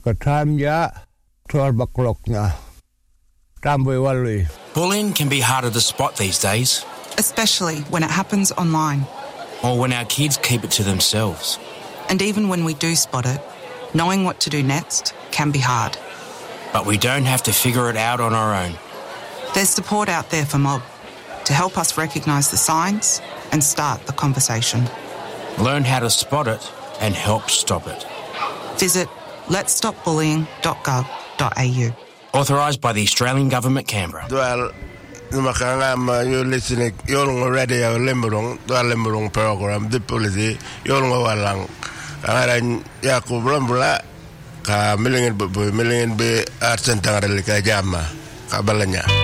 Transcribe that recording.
Bullying can be harder to spot these days. Especially when it happens online. Or when our kids keep it to themselves. And even when we do spot it, knowing what to do next can be hard. But we don't have to figure it out on our own. There's support out there for Mob to help us recognise the signs and start the conversation. Learn how to spot it and help stop it. Visit letsstopbullying.gov.au. Authorised by the Australian Government, Canberra. You're listening, you're already a Limburong program, the policy, you're walang. And Yakub Rambla, million be arts and Tangalika Jama, Kabalanya.